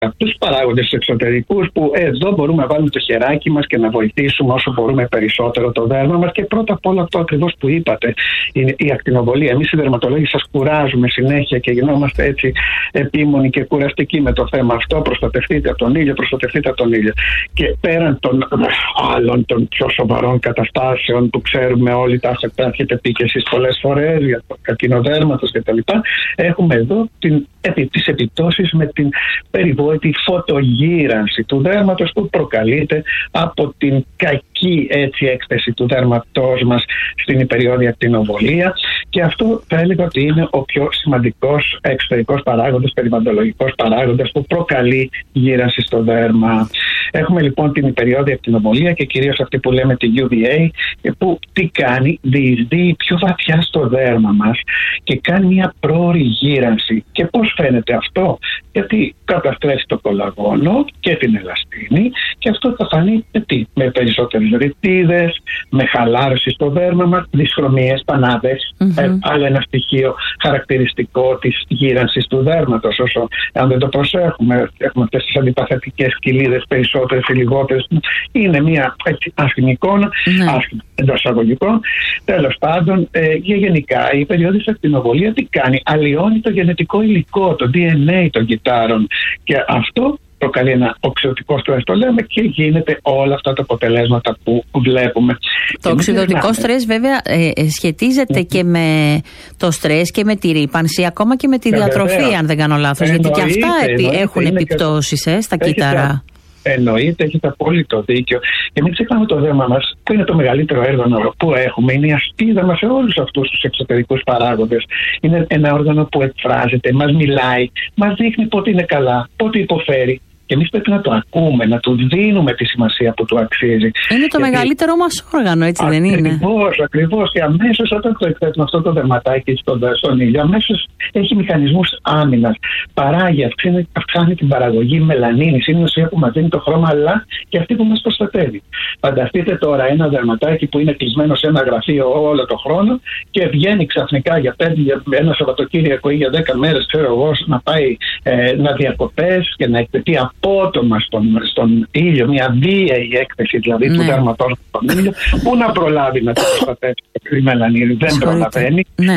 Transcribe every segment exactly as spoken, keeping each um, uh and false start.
τους παράγοντες εξωτερικούς που εδώ μπορούμε να βάλουμε το χεράκι μας και να βοηθήσουμε όσο μπορούμε περισσότερο το δέρμα μας. Και πρώτα απ' όλα αυτό ακριβώς που είπατε, η, η ακτινοβολία. Εμείς οι δερματολόγοι σας κουράζουμε συνέχεια και γινόμαστε έτσι επίμονοι και κουραστικοί με το θέμα αυτό. Προστατευτείτε από τον ήλιο, προστατευτείτε από τον ήλιο. Και πέραν των άλλων των πιο σοβαρών καταστάσεων που ξέρουμε όλοι, τα έχετε πει και εσείς πολλές φορές για το καρκίνο δέρματος κτλ., έχουμε εδώ την, επί, τις επιπτώσεις με την περιβόητη φωτογύρανση του δέρματος που προκαλείται από την κακή έτσι έκθεση του δέρματός μας στην υπεριόδια ακτινοβολία, και αυτό θα έλεγα ότι είναι ο πιο σημαντικός εξωτερικός παράγοντας, περιβαλλοντολογικός παράγοντας που προκαλεί γύρανση στο δέρμα. Έχουμε λοιπόν την υπεριόδια ακτινοβολία και κυρίως αυτή που λέμε τη γιου βι έι, που τι κάνει, διεισδύει πιο βαθιά στο δέρμα μας και κάνει μια πρόωρη γύρανση. Και πώς φαίνεται αυτό? Γιατί καταστρέφει το κολαγόνο και την ελαστίνη, και αυτό θα φανεί με, τι? με περισσότερες ρητίδες, με χαλάρωση στο δέρμα μας, δυσχρωμίες, πανάδες. Mm-hmm. Ε, άλλο ένα στοιχείο χαρακτηριστικό της γύρανσης του δέρματος. Όσο αν δεν το προσέχουμε, έχουμε αυτές τις αντιπαθητικές κοιλίδες, περισσότερες ή λιγότερες. Είναι μια έτσι άσχημη εικόνα, mm-hmm. άσχημη εντός εισαγωγικών. Τέλος πάντων, ε, και γενικά η περιόδης ακτινοβολία τι κάνει? Αλλοιώνει το γενετικό υλικό, το ντι εν έι των κυττάρων, και αυτό προκαλεί ένα οξυδοτικό στρες, το λέμε, και γίνεται όλα αυτά τα αποτελέσματα που βλέπουμε. Το οξυδοτικό στρες βέβαια ε, σχετίζεται mm-hmm. και με το στρες και με τη ρύπανση, ακόμα και με τη διατροφή, βέβαια, αν δεν κάνω λάθος, γιατί και αυτά επί, έχουν επιπτώσεις ε, στα κύτταρα. Εννοείται, έχετε απόλυτο δίκιο. Και μην ξεχνάμε το δέρμα μας, που είναι το μεγαλύτερο όργανο που έχουμε. Είναι η ασπίδα μας σε όλους αυτούς τους εξωτερικούς παράγοντες. Είναι ένα όργανο που εκφράζεται, μας μιλάει, μας δείχνει πότε είναι καλά, πότε υποφέρει. Και εμείς πρέπει να το ακούμε, να του δίνουμε τη σημασία που του αξίζει. Είναι το Γιατί... μεγαλύτερό μας όργανο, έτσι δεν είναι? Ακριβώς, ακριβώς. Και αμέσως όταν το εκθέτουμε αυτό το δερματάκι στον, στον ήλιο, αμέσως έχει μηχανισμούς άμυνας. Παράγει, αυξάνει, αυξάνει την παραγωγή μελανίνης. Είναι η ουσία που μας δίνει το χρώμα, αλλά και αυτή που μας προστατεύει. Φανταστείτε τώρα ένα δερματάκι που είναι κλεισμένο σε ένα γραφείο όλο το χρόνο και βγαίνει ξαφνικά για πέντε, για ένα Σαββατοκύριακο ή για δέκα μέρες, ξέρω εγώ, να πάει ε, να διακοπές και να εκτεθεί απότομα στον, στον ήλιο, μια βίαιη έκθεση δηλαδή ναι. του δέρματος στον ήλιο, που να προλάβει να το προστατεύσει η μελανίνη? Δεν προλαβαίνει. Ναι.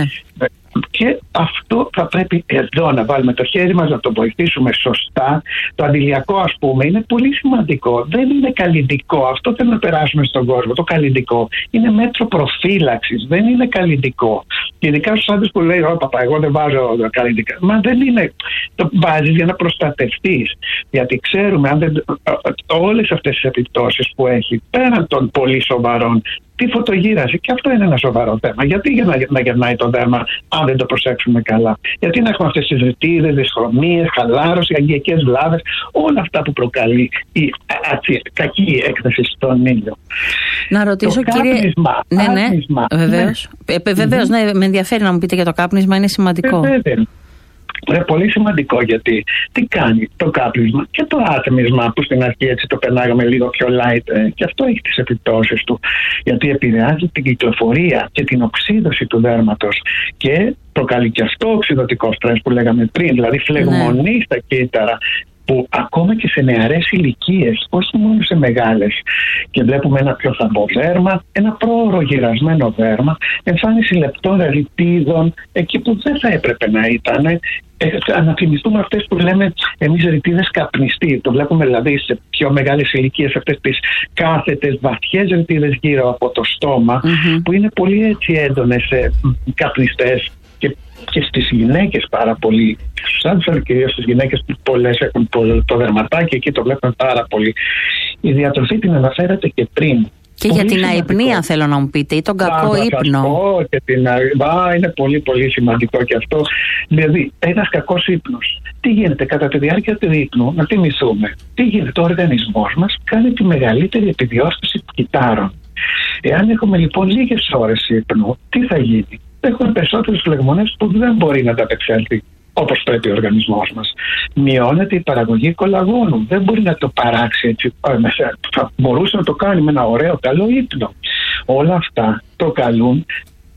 Και αυτό θα πρέπει εδώ να βάλουμε το χέρι μας, να το βοηθήσουμε σωστά. Το αντιλιακό, ας πούμε, είναι πολύ σημαντικό. Δεν είναι καλλυντικό. Αυτό θέλω να περάσουμε στον κόσμο. Το καλλυντικό είναι μέτρο προφύλαξης. Δεν είναι καλλυντικό. Και ειδικά στους άντρες που λέει, Ω παπά, εγώ δεν βάζω καλλυντικά. Μα δεν είναι. Το βάζεις για να προστατευτείς. Γιατί ξέρουμε αν δεν... όλες αυτές τις επιπτώσεις που έχει, πέραν των πολύ σοβαρών, τη φωτογύρανση, και αυτό είναι ένα σοβαρό θέμα. Γιατί για να, να γερνάει το δέρμα, αν δεν το προσέξουμε καλά? Γιατί να έχουμε αυτές τις ρητίδες, δυσχρωμίες, χαλάρωση, αγγειακές βλάβες, όλα αυτά που προκαλεί η ατσι, κακή έκθεση στον ήλιο. Να ρωτήσω, το κύριε. Κάπνισμα. Ναι, ναι, άπνισμα, βεβαίως. Ναι. Ε, βεβαίως, mm-hmm. ναι, με ενδιαφέρει να μου πείτε για το κάπνισμα, είναι σημαντικό. Βέβαια. Είναι πολύ σημαντικό, γιατί τι κάνει το κάπνισμα και το άτμισμα, που στην αρχή έτσι το περνάγαμε λίγο πιο light, ε, και αυτό έχει τις επιπτώσεις του, γιατί επηρεάζει την κυκλοφορία και την οξύδωση του δέρματος και προκαλεί και αυτό οξυδοτικό στρες που λέγαμε πριν, δηλαδή φλεγμονή ναι. στα κύτταρα, που ακόμα και σε νεαρές ηλικίες, όχι μόνο σε μεγάλες, και βλέπουμε ένα πιο θαμπό δέρμα, ένα πρόωρο γυρασμένο δέρμα, εμφάνιση λεπτών ρητίδων εκεί που δεν θα έπρεπε να ήταν. Ε, να θυμηθούμε αυτές που λέμε εμείς ρητίδες καπνιστή. Το βλέπουμε δηλαδή σε πιο μεγάλες ηλικίες, αυτές τις κάθετες βαθιές ρητίδες γύρω από το στόμα, mm-hmm. που είναι πολύ έτσι έντονες ε, καπνιστές. Και και στις γυναίκες πάρα πολύ. Στους άντρες, αλλά κυρίως στις γυναίκες που πολλές έχουν το δερματάκι, εκεί το βλέπουμε πάρα πολύ. Η διατροφή την αναφέρατε και πριν. Και πολύ για την αϊπνία θέλω να μου πείτε, ή τον κακό Α, ύπνο. Πω, και την, α, είναι πολύ πολύ σημαντικό και αυτό. Δηλαδή, ένας κακός ύπνος. Τι γίνεται κατά τη διάρκεια του ύπνου? Να θυμηθούμε. Τι γίνεται? Ο οργανισμός μας κάνει τη μεγαλύτερη επιδιόρθωση κυττάρων. Εάν έχουμε λοιπόν λίγες ώρες ύπνου, τι θα γίνει? Έχουμε περισσότερες φλεγμονές που δεν μπορεί να ανταπεξέλθει όπως πρέπει ο οργανισμός μας. Μειώνεται η παραγωγή κολαγόνου. Δεν μπορεί να το παράξει έτσι. Θα μπορούσε να το κάνει με ένα ωραίο καλό ύπνο. Όλα αυτά προκαλούν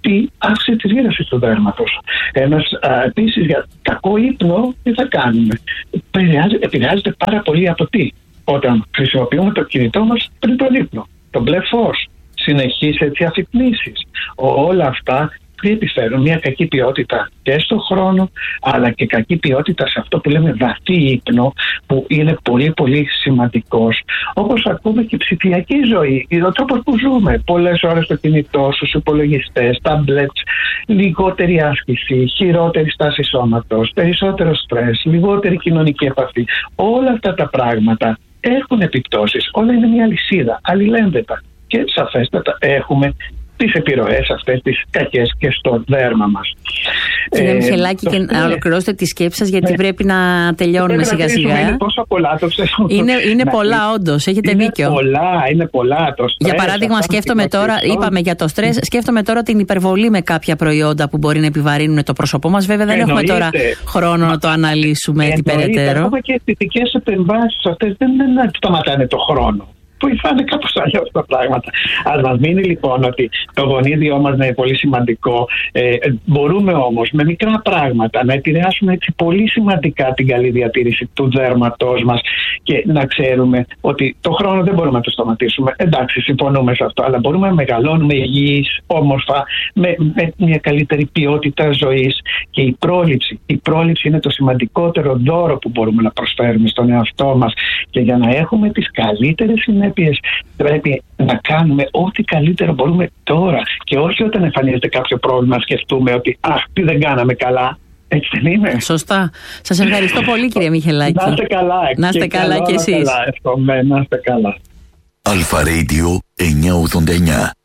τι? Αύξηση της γύρασης του δέρματος. Ένας, επίσης, για κακό ύπνο, τι θα κάνουμε? Επηρεάζεται πάρα πολύ από τι? Όταν χρησιμοποιούμε το κινητό μας πριν τον ύπνο. Το μπλε φως, συνεχείς έτσι αφυπνήσεις. Όλα αυτά επιφέρουν μια κακή ποιότητα και στον χρόνο, αλλά και κακή ποιότητα σε αυτό που λέμε βαθύ ύπνο, που είναι πολύ πολύ σημαντικός. Όπως ακούμε και η ψηφιακή ζωή, ο τρόπος που ζούμε, πολλές ώρες στο κινητό, στους υπολογιστές, tablets, λιγότερη άσκηση, χειρότερη στάση σώματος, περισσότερο στρες, λιγότερη κοινωνική επαφή. Όλα αυτά τα πράγματα έχουν επιπτώσεις. Όλα είναι μια λυσίδα, αλληλένδετα, και σαφέστατα έχουμε τις επιρροές αυτές τις κακές και στο δέρμα μας. Κύριε ε, Μιχελάκη, και να ολοκληρώσετε τη σκέψη σας, γιατί ναι. πρέπει να τελειώνουμε σιγά σιγά. Είναι τόσο πολλά, το ξέρω. Είναι, είναι πολλά, όντως, έχετε είναι δίκιο. Πολλά, είναι πολλά. Το στρες, για παράδειγμα, σκέφτομαι τώρα, είπαμε για το στρες, σκέφτομαι τώρα την υπερβολή με κάποια προϊόντα που μπορεί να επιβαρύνουν το πρόσωπό μας. Βέβαια, δεν Εννοείται. έχουμε τώρα χρόνο να το αναλύσουμε την περαιτέρω. Ακόμα και οι αισθητικές επεμβάσεις αυτές δεν σταματάνε το χρόνο. Βοηθάνε κάπως αλλιώς τα πράγματα. Ας μας μείνει λοιπόν ότι το γονίδιό μας να είναι πολύ σημαντικό. Ε, μπορούμε όμως με μικρά πράγματα να επηρεάσουμε έτσι πολύ σημαντικά την καλή διατήρηση του δέρματός μας και να ξέρουμε ότι το χρόνο δεν μπορούμε να το σταματήσουμε. Εντάξει, συμφωνούμε σε αυτό, αλλά μπορούμε να μεγαλώνουμε υγιείς, όμορφα, με, με μια καλύτερη ποιότητα ζωής. Και η πρόληψη, η πρόληψη είναι το σημαντικότερο δώρο που μπορούμε να προσφέρουμε στον εαυτό μας. Και για να έχουμε τις καλύτερες συνέπειες, πρέπει να κάνουμε ό,τι καλύτερο μπορούμε τώρα, και όχι όταν εμφανίζεται κάποιο πρόβλημα να σκεφτούμε ότι αχ, τι δεν κάναμε καλά. Έτσι δεν είναι? Σωστά. Σας ευχαριστώ πολύ, κύριε Μιχελάκη. Να είστε καλά. Να είστε καλά κι εσείς. Να είστε καλά. Αλφα Radio εννιακόσια ογδόντα εννιά.